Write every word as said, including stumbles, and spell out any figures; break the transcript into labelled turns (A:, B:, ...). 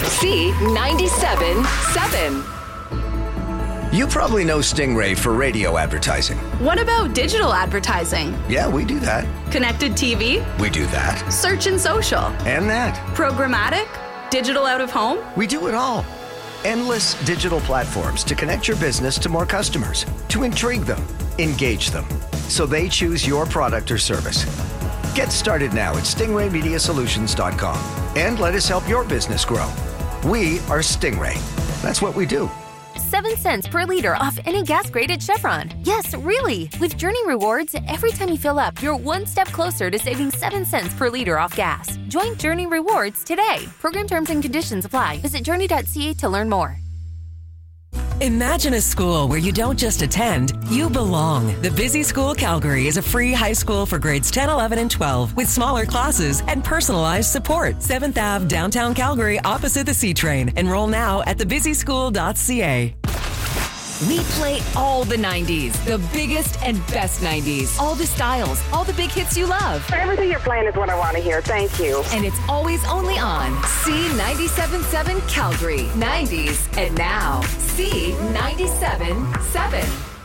A: C ninety-seven seven.
B: You probably know Stingray for radio advertising.
C: What about digital advertising?
B: Yeah, we do that.
C: Connected T V?
B: We do that.
C: Search and social?
B: And that.
C: Programmatic? Digital out of home?
B: We do it all. Endless digital platforms to connect your business to more customers, to intrigue them, engage them, so they choose your product or service. Get started now at stingray media solutions dot com and let us help your business grow. We are Stingray. That's what we do.
D: Seven cents per liter off any gas grade at Chevron. Yes, really. With Journey Rewards, every time you fill up, you're one step closer to saving seven cents per liter off gas. Join Journey Rewards today. Program terms and conditions apply. Visit journey dot c a to learn more.
E: Imagine a school where you don't just attend, you belong. The Busy School Calgary is a free high school for grades ten, eleven, and twelve with smaller classes and personalized support. seventh Avenue, downtown Calgary, opposite the C train. Enroll now at the busy school dot c a.
A: We play all the nineties, the biggest and best nineties, all the styles, all the big hits you love.
F: Everything you're playing is what I want to hear. Thank you.
A: And it's always only on C ninety-seven seven Calgary, nineties, and now C ninety-seven seven.